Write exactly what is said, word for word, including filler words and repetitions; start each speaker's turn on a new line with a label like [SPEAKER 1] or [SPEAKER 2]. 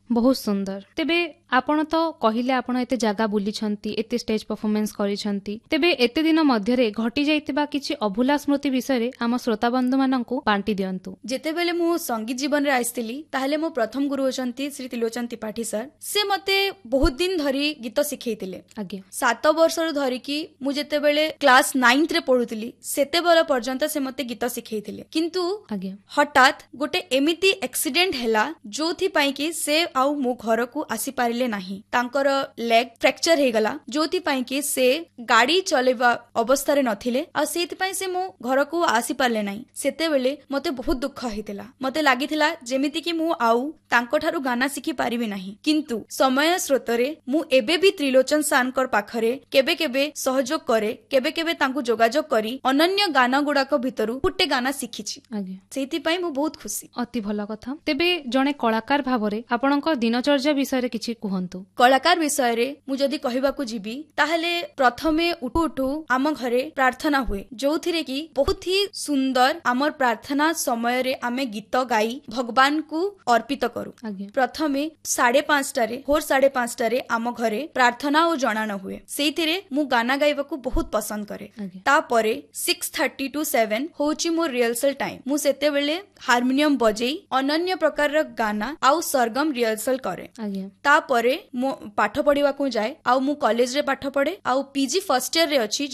[SPEAKER 1] बहुत सुंदर। तेबे आपण तो कहिले आपण एते जागा बुलीछंती, एते स्टेज परफॉर्मेंस करिछंती, तेबे एते दिन मध्यरे घटी जाइतिबा किछि अभुला स्मृति विषय आम श्रोता बंधु माननकु बांटी दियंतु।
[SPEAKER 2] जेते बेले मु संगीत जीवन रे आइस्तिली ताहले मो प्रथम गुरु होचंती श्री त्रिलोचन त्रिपाठी सर। से मते बहुत दिन धरी गीत सिखैतिले।
[SPEAKER 1] आगे
[SPEAKER 2] सात वर्ष रु धरी कि मु जेते बेले क्लास नाइन्थ रे पढुतिली सेते बेला पर्यंत से मते गीत सिखैतिले। किंतु
[SPEAKER 1] आगे
[SPEAKER 2] हठात गोटे एमिति एक्सीडेंट हैला जोथि पई कि से आउ मो घर को आसी पारिले नाही। तांकर लेग फ्रैक्चर हे गला जोथि पई कि से गाड़ी चलेबा अवस्था रे नथिले आ सेति पई से मो घर को आसी पारले नाही। सेते बेले मते बहुत दुख हितिला। मते लागिथिला जेमिति कि मु आउ तांको ठारू गाना सिखि पारिबि नाही। किंतु समय स्रोतरे मु एबे भी त्रिलोचन सानकर पाखरे केबे केबे सहयोग करे, केबे केबे तांको जोगाजोग करी अनन्य गाना गुडाक भितरु फुटे गाना सिखिछि।
[SPEAKER 1] आगे
[SPEAKER 2] सेति पई मु बहुत खुशी।
[SPEAKER 1] अति भला कथा। तेबे जणे कलाकार भावरे आपणक दिनचर्या विषय किछि कुहंतु।
[SPEAKER 2] कलाकार विषय रे मु जदी कहिबाकू जीबी ताहले प्रथमे उठु उठु आम घरे प्रार्थना हुए जोथिरे कि बहुत ही सुंदर आमर प्रार्थना समय रे आमे गीत गाई भगवान को अर्पित करू।
[SPEAKER 1] आगे
[SPEAKER 2] प्रथमे साढ़े पांचटा रे भोर साढ़े पांचटा रे आम घरे प्रार्थना और जणान हुए। सेथिरे मु गाना गाइबाकू बहुत पसंद करे।
[SPEAKER 1] आगे
[SPEAKER 2] तापरे सिक्स थर्टी टू सेवन होची मो रिहर्सल टाइम। मु सेते बेले हारमोनियम बजेई अनन्य प्रकार र गाना आउ सरगम रिहर्सल करे।
[SPEAKER 1] आगे
[SPEAKER 2] तापरे मो पाठ पढ़िबाकू जाए आउ मु कॉलेज रे पाठ पढ़े आउ पीजी फर्स्ट ईयर रे अछि।